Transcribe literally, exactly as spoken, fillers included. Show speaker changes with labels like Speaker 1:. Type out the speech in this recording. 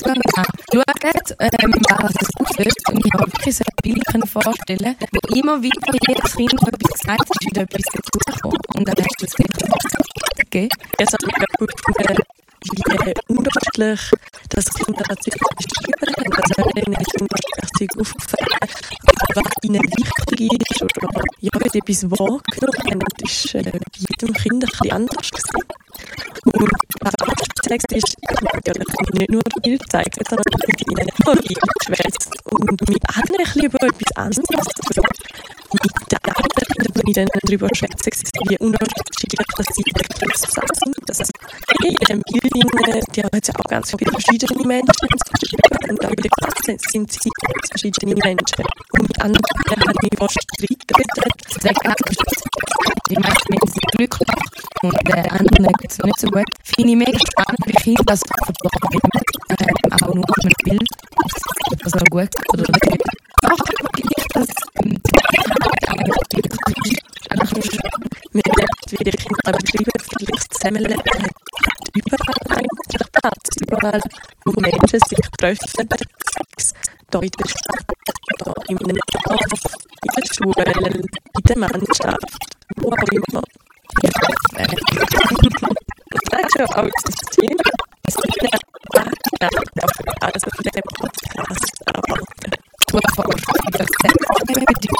Speaker 1: geschaut, ähm, was es auslöst. Und ich habe wirklich so ein Bild vorstellen, wo immer wieder jedes Kind etwas gesagt hat, ist wieder etwas dazugekommen. Und dann hast du das gegeben.
Speaker 2: Es hat mich gut gefunden, wie unterschiedlich das Kinder natürlich beschrieben haben. Also wenn es unterschiedlich aufgefallen, was ihnen wichtig ist oder ja, etwas wahrgenommen haben, das ist äh, bei jedem Kind ein bisschen anders gewesen. Und was auch gezeigt ist, natürlich nicht nur das Bild zeigt, sondern mit ihnen auch geschwätzt und mit eigentlich über etwas anderes. Also mit den anderen Kindern, die dann darüber schwätzen, wie unterschiedlich das sie wirklich sind. Das heißt, in dem Bild ja, hat es ja auch ganz viele verschiedene Menschen und auch in der Klasse sind sie ganz verschiedene Menschen. Und mit anderen hat mich fast Streit
Speaker 1: die meisten Menschen sind glücklich und äh, anderen geht es nicht so gut. Finde ich mega spannend, wie Kinder das verborgen ähm, auch nur auf einem Bild, ob das auch gut geht oder nicht. Ach, ich das ähm,
Speaker 2: mir merkt, wie die Kinder beschrieben, vielleicht Zusammenleben hat überall eigentlich Platz, überall, wo Menschen sich treffen, da in der Stadt, da in einem Dorf, in der Schule, in der Mannschaft, wo auch immer. Ja, äh, das ist ja auch das Thema. Es gibt ja Wahrheit auf also von dem Podcast erwarten.
Speaker 1: Du hast das